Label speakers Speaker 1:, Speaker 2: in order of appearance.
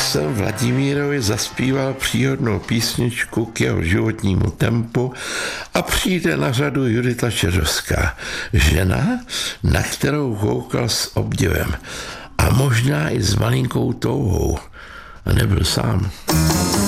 Speaker 1: jsem Vladimírovi zaspíval příhodnou písničku k jeho životnímu tempu a přijde na řadu Judita Čeřovská, žena, na kterou koukal s obdivem a možná i s malinkou touhou. A nebyl sám.